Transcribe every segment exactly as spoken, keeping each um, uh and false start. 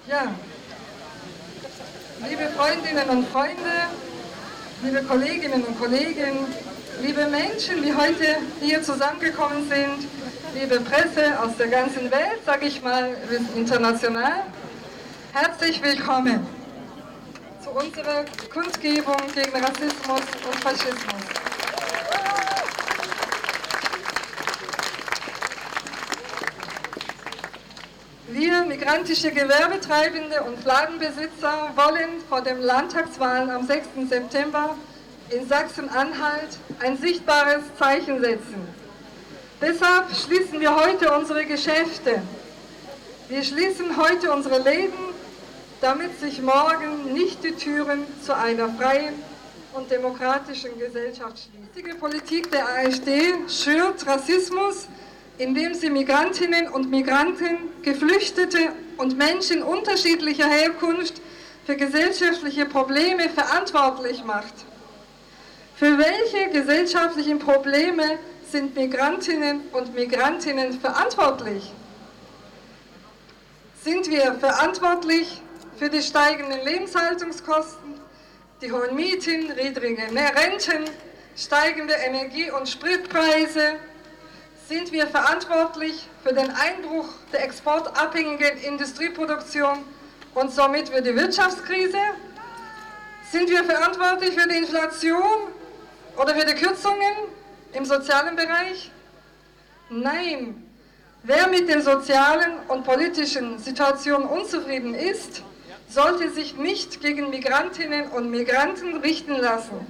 Ja, liebe Freundinnen und Freunde, liebe Kolleginnen und Kollegen, liebe Menschen, die heute hier zusammengekommen sind, liebe Presse aus der ganzen Welt, sage ich mal, international, herzlich willkommen zu unserer Kundgebung gegen Rassismus und Faschismus. Wir migrantische Gewerbetreibende und Ladenbesitzer wollen vor den Landtagswahlen am sechsten September in Sachsen-Anhalt ein sichtbares Zeichen setzen. Deshalb schließen wir heute unsere Geschäfte. Wir schließen heute unsere Läden, damit sich morgen nicht die Türen zu einer freien und demokratischen Gesellschaft schließen. Die Politik der AfD schürt Rassismus, indem sie Migrantinnen und Migranten, Geflüchtete und Menschen unterschiedlicher Herkunft für gesellschaftliche Probleme verantwortlich macht. Für welche gesellschaftlichen Probleme sind Migrantinnen und Migrantinnen verantwortlich? Sind wir verantwortlich für die steigenden Lebenshaltungskosten, die hohen Mieten, niedrige Renten, steigende Energie- und Spritpreise? Sind wir verantwortlich für den Einbruch der exportabhängigen Industrieproduktion und somit für die Wirtschaftskrise? Sind wir verantwortlich für die Inflation oder für die Kürzungen im sozialen Bereich? Nein. Wer mit den sozialen und politischen Situationen unzufrieden ist, sollte sich nicht gegen Migrantinnen und Migranten richten lassen.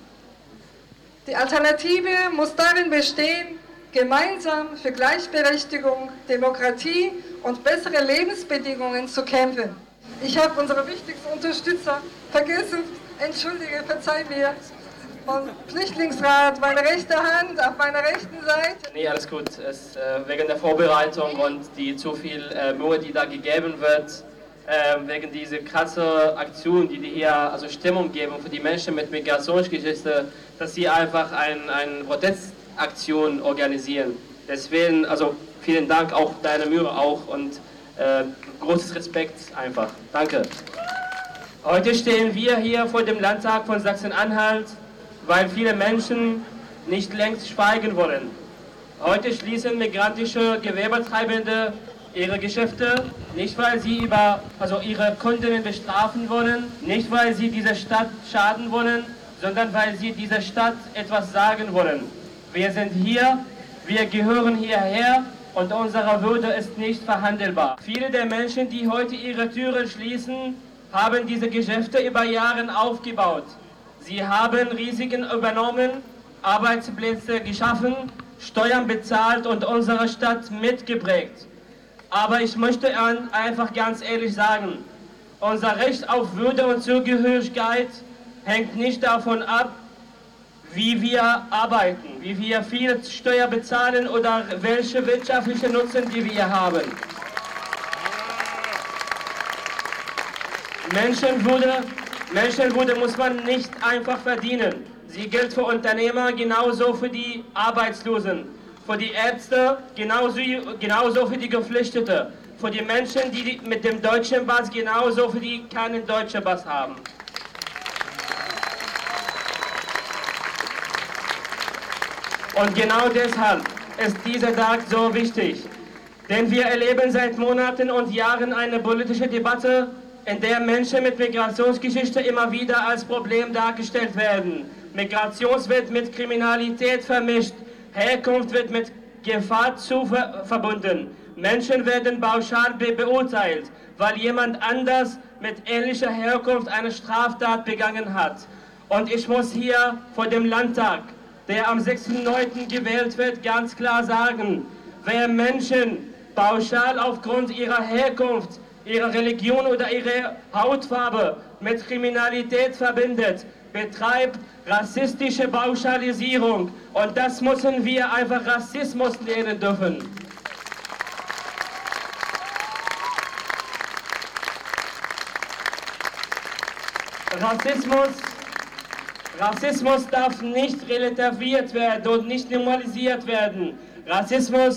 Die Alternative muss darin bestehen, gemeinsam für Gleichberechtigung, Demokratie und bessere Lebensbedingungen zu kämpfen. Ich habe unsere wichtigsten Unterstützer vergessen, entschuldige, verzeih mir, vom Flüchtlingsrat, meine rechte Hand auf meiner rechten Seite. Nee, alles gut. Es, äh, wegen der Vorbereitung und die zu viel äh, Mühe, die da gegeben wird, äh, wegen dieser krassen Aktion, die die hier also Stimmung geben für die Menschen mit Migrationsgeschichte, dass sie einfach ein, ein Protest Aktion organisieren. Deswegen, also vielen Dank, auch deine Mühe auch und äh, großes Respekt einfach. Danke. Heute stehen wir hier vor dem Landtag von Sachsen-Anhalt, weil viele Menschen nicht längst schweigen wollen. Heute schließen migrantische Gewerbetreibende ihre Geschäfte, nicht weil sie über, also ihre Kundinnen bestrafen wollen, nicht weil sie dieser Stadt schaden wollen, sondern weil sie dieser Stadt etwas sagen wollen. Wir sind hier, wir gehören hierher und unsere Würde ist nicht verhandelbar. Viele der Menschen, die heute ihre Türen schließen, haben diese Geschäfte über Jahre aufgebaut. Sie haben Risiken übernommen, Arbeitsplätze geschaffen, Steuern bezahlt und unsere Stadt mitgeprägt. Aber ich möchte einfach ganz ehrlich sagen, unser Recht auf Würde und Zugehörigkeit hängt nicht davon ab, wie wir arbeiten, wie wir viel Steuer bezahlen oder welche wirtschaftliche Nutzen die wir haben. Menschenwürde, Menschenwürde muss man nicht einfach verdienen. Sie gilt für Unternehmer genauso für die Arbeitslosen, für die Ärzte genauso, genauso für die Geflüchteten, für die Menschen, die mit dem deutschen Pass genauso für die keinen deutschen Pass haben. Und genau deshalb ist dieser Tag so wichtig, denn wir erleben seit Monaten und Jahren eine politische Debatte, in der Menschen mit Migrationsgeschichte immer wieder als Problem dargestellt werden. Migration wird mit Kriminalität vermischt, Herkunft wird mit Gefahr zu ver verbunden. Menschen werden pauschal be beurteilt, weil jemand anders mit ähnlicher Herkunft eine Straftat begangen hat. Und ich muss hier vor dem Landtag, der am sechsten neunten gewählt wird, ganz klar sagen, wer Menschen pauschal aufgrund ihrer Herkunft, ihrer Religion oder ihrer Hautfarbe mit Kriminalität verbindet, betreibt rassistische Pauschalisierung. Und das müssen wir einfach Rassismus nennen dürfen. Rassismus Rassismus darf nicht relativiert werden und nicht normalisiert werden. Rassismus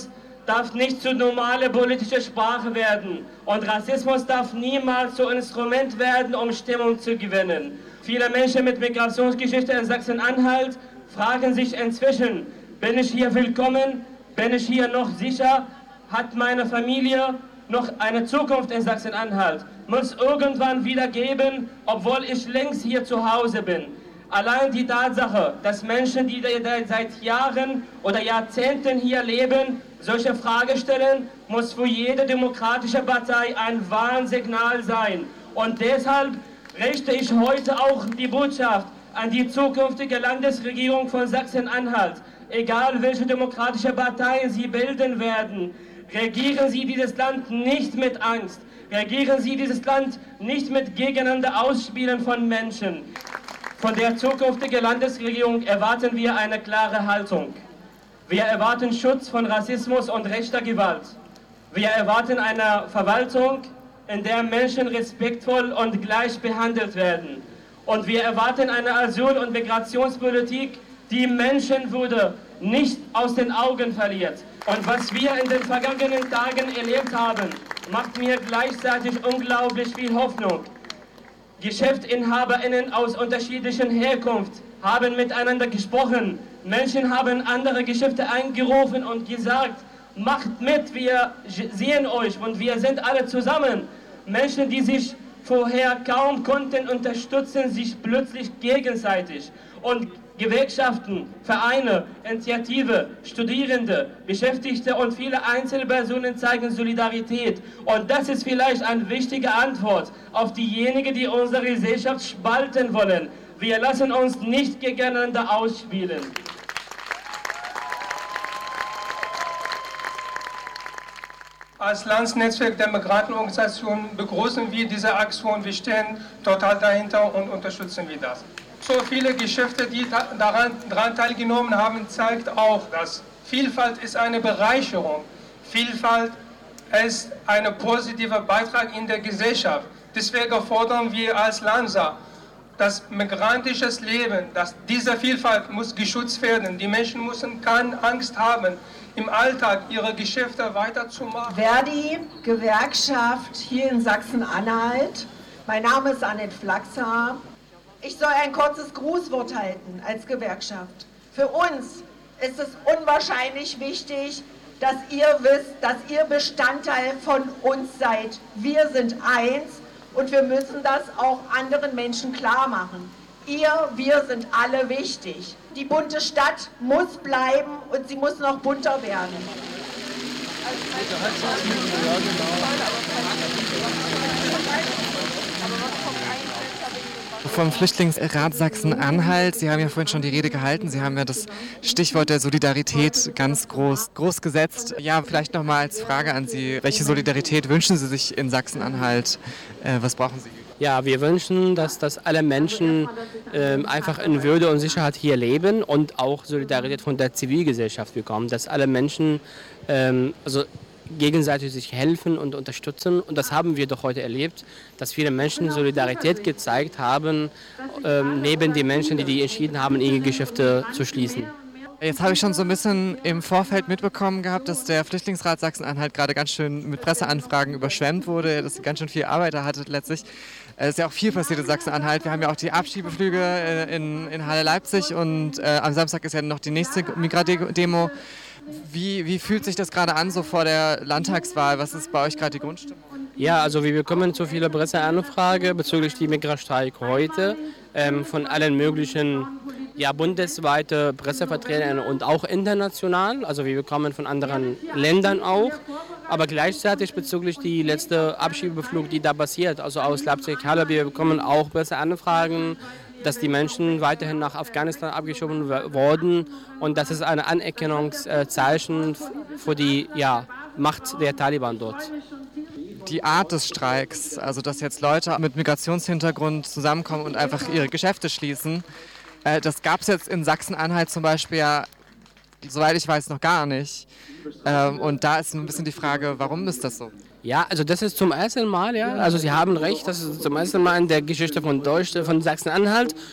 darf nicht zu normale politische Sprache werden. Und Rassismus darf niemals zu Instrument werden, um Stimmung zu gewinnen. Viele Menschen mit Migrationsgeschichte in Sachsen-Anhalt fragen sich inzwischen, bin ich hier willkommen? Bin ich hier noch sicher? Hat meine Familie noch eine Zukunft in Sachsen-Anhalt? Muss irgendwann wieder geben, obwohl ich längst hier zu Hause bin. Allein die Tatsache, dass Menschen, die seit Jahren oder Jahrzehnten hier leben, solche Fragen stellen, muss für jede demokratische Partei ein Warnsignal sein. Und deshalb richte ich heute auch die Botschaft an die zukünftige Landesregierung von Sachsen-Anhalt. Egal welche demokratische Parteien sie bilden werden, regieren Sie dieses Land nicht mit Angst. Regieren Sie dieses Land nicht mit gegeneinander Ausspielen von Menschen. Von der zukünftigen Landesregierung erwarten wir eine klare Haltung. Wir erwarten Schutz von Rassismus und rechter Gewalt. Wir erwarten eine Verwaltung, in der Menschen respektvoll und gleich behandelt werden. Und wir erwarten eine Asyl- und Migrationspolitik, die Menschenwürde nicht aus den Augen verliert. Und was wir in den vergangenen Tagen erlebt haben, macht mir gleichzeitig unglaublich viel Hoffnung. GeschäftsinhaberInnen aus unterschiedlichen Herkunft haben miteinander gesprochen. Menschen haben andere Geschäfte angerufen und gesagt, macht mit, wir sehen euch und wir sind alle zusammen. Menschen, die sich vorher kaum konnten, unterstützen sich plötzlich gegenseitig. Und Gewerkschaften, Vereine, Initiative, Studierende, Beschäftigte und viele Einzelpersonen zeigen Solidarität. Und das ist vielleicht eine wichtige Antwort auf diejenigen, die unsere Gesellschaft spalten wollen. Wir lassen uns nicht gegeneinander ausspielen. Als Landsnetzwerk der Migrantenorganisationen begrüßen wir diese Aktion. Wir stehen total dahinter und unterstützen wir das. So viele Geschäfte, die daran, daran teilgenommen haben, zeigt auch, dass Vielfalt ist eine Bereicherung. Vielfalt ist ein positiver Beitrag in der Gesellschaft. Deswegen fordern wir als Lansa, das migrantische Leben, dass diese Vielfalt muss geschützt werden. Die Menschen müssen keine Angst haben, im Alltag ihre Geschäfte weiterzumachen. Verdi, Gewerkschaft hier in Sachsen-Anhalt. Mein Name ist Annette Flaxer. Ich soll ein kurzes Grußwort halten als Gewerkschaft. Für uns ist es unwahrscheinlich wichtig, dass ihr wisst, dass ihr Bestandteil von uns seid. Wir sind eins und wir müssen das auch anderen Menschen klar machen. Ihr, wir sind alle wichtig. Die bunte Stadt muss bleiben und sie muss noch bunter werden. Vom Flüchtlingsrat Sachsen-Anhalt. Sie haben ja vorhin schon die Rede gehalten. Sie haben ja das Stichwort der Solidarität ganz groß, groß gesetzt. Ja, vielleicht noch mal als Frage an Sie. Welche Solidarität wünschen Sie sich in Sachsen-Anhalt? Äh, was brauchen Sie? Ja, wir wünschen, dass, dass alle Menschen äh, einfach in Würde und Sicherheit hier leben und auch Solidarität von der Zivilgesellschaft bekommen. Dass alle Menschen ähm, also gegenseitig sich helfen und unterstützen. Und das haben wir doch heute erlebt, dass viele Menschen Solidarität gezeigt haben, ähm, neben den Menschen, die, die entschieden haben, ihre Geschäfte zu schließen. Jetzt habe ich schon so ein bisschen im Vorfeld mitbekommen gehabt, dass der Flüchtlingsrat Sachsen-Anhalt gerade ganz schön mit Presseanfragen überschwemmt wurde, dass ganz schön viel Arbeit er hatte letztlich. Es ist ja auch viel passiert in Sachsen-Anhalt. Wir haben ja auch die Abschiebeflüge in, in Halle-Leipzig und äh, am Samstag ist ja noch die nächste Migra-Demo. Wie, wie fühlt sich das gerade an, so vor der Landtagswahl? Was ist bei euch gerade die Grundstimmung? Ja, also wir bekommen so viele Presseanfragen bezüglich der Migra-Streik heute ähm, von allen möglichen ja, bundesweite Pressevertretern und auch international. Also wir bekommen von anderen Ländern auch. Aber gleichzeitig bezüglich die letzte Abschiebeflug, die da passiert, also aus Leipzig-Halle, wir bekommen auch Presseanfragen, dass die Menschen weiterhin nach Afghanistan abgeschoben wurden. Und das ist ein Anerkennungszeichen für die ja, Macht der Taliban dort. Die Art des Streiks, also dass jetzt Leute mit Migrationshintergrund zusammenkommen und einfach ihre Geschäfte schließen, äh, das gab es jetzt in Sachsen-Anhalt zum Beispiel ja, soweit ich weiß, noch gar nicht. Ähm, und da ist ein bisschen die Frage, warum ist das so? Ja, also das ist zum ersten Mal, ja. Also Sie haben recht, das ist zum ersten Mal in der Geschichte von Deutschland, von Sachsen-Anhalt.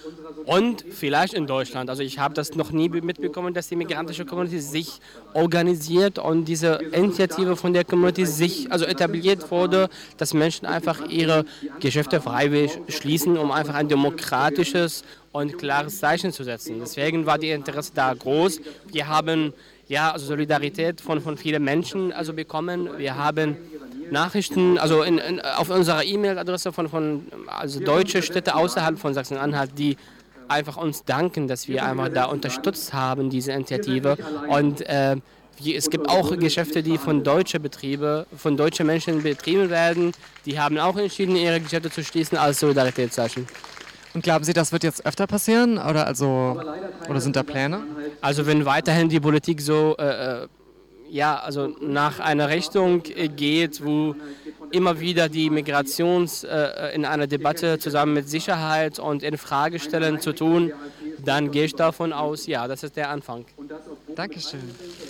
Und vielleicht in Deutschland. Also ich habe das noch nie mitbekommen, dass die migrantische Community sich organisiert und diese Initiative von der Community sich also etabliert wurde, dass Menschen einfach ihre Geschäfte freiwillig schließen, um einfach ein demokratisches und klares Zeichen zu setzen. Deswegen war die Interesse da groß. Wir haben ja also Solidarität von, von vielen Menschen also bekommen. Wir haben Nachrichten, also in, in, auf unserer E-Mail-Adresse von, von also deutsche Städte außerhalb von Sachsen-Anhalt, die einfach uns danken, dass wir einfach da unterstützt haben, diese Initiative. Und äh, es gibt auch Geschäfte, die von deutschen Betrieben, von deutschen Menschen betrieben werden. Die haben auch entschieden, ihre Geschäfte zu schließen als Solidaritätszeichen. Und glauben Sie, das wird jetzt öfter passieren oder, also, oder sind da Pläne? Also wenn weiterhin die Politik so äh, ja, also nach einer Richtung geht, wo immer wieder die Migrations äh, in einer Debatte zusammen mit Sicherheit und Infragestellen zu tun, dann gehe ich davon aus, ja, das ist der Anfang. Dankeschön.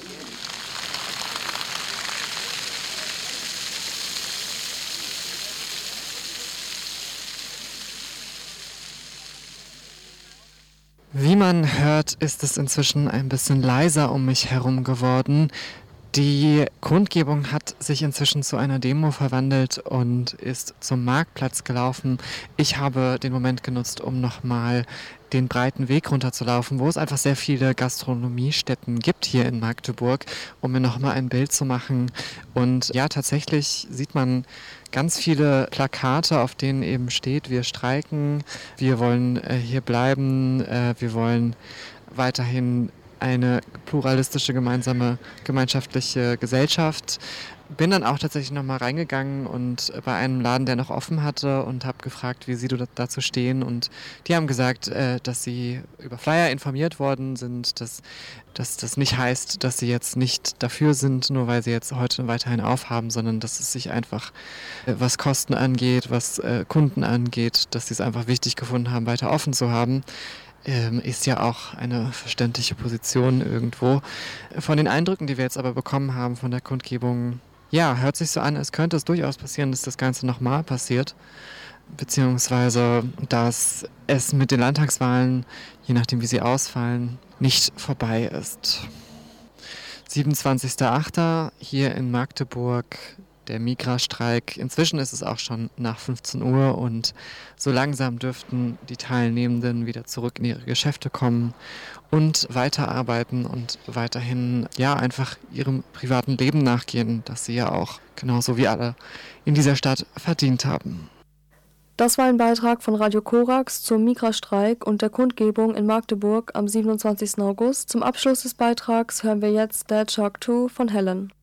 Wie man hört, ist es inzwischen ein bisschen leiser um mich herum geworden. Die Kundgebung hat sich inzwischen zu einer Demo verwandelt und ist zum Marktplatz gelaufen. Ich habe den Moment genutzt, um nochmal den breiten Weg runterzulaufen, wo es einfach sehr viele Gastronomiestätten gibt hier in Magdeburg, um mir nochmal ein Bild zu machen. Und ja, tatsächlich sieht man ganz viele Plakate, auf denen eben steht, wir streiken, wir wollen äh, hier bleiben, äh, wir wollen weiterhin eine pluralistische, gemeinsame, gemeinschaftliche Gesellschaft. Bin dann auch tatsächlich nochmal reingegangen und bei einem Laden, der noch offen hatte, und habe gefragt, wie sie dazu stehen. Und die haben gesagt, äh, dass sie über Flyer informiert worden sind, dass, dass das nicht heißt, dass sie jetzt nicht dafür sind, nur weil sie jetzt heute weiterhin aufhaben, sondern dass es sich einfach, äh, was Kosten angeht, was äh, Kunden angeht, dass sie es einfach wichtig gefunden haben, weiter offen zu haben. Ähm, ist ja auch eine verständliche Position irgendwo. Von den Eindrücken, die wir jetzt aber bekommen haben von der Kundgebung, ja, hört sich so an, als könnte es durchaus passieren, dass das Ganze nochmal passiert, beziehungsweise dass es mit den Landtagswahlen, je nachdem wie sie ausfallen, nicht vorbei ist. siebenundzwanzigster achter hier in Magdeburg, der Migra-Streik. Inzwischen ist es auch schon nach fünfzehn Uhr und so langsam dürften die Teilnehmenden wieder zurück in ihre Geschäfte kommen und weiterarbeiten und weiterhin ja einfach ihrem privaten Leben nachgehen, das sie ja auch genauso wie alle in dieser Stadt verdient haben. Das war ein Beitrag von Radio Korax zum Migra-Streik und der Kundgebung in Magdeburg am siebenundzwanzigsten August. Zum Abschluss des Beitrags hören wir jetzt Dead Shark zwei von Helen.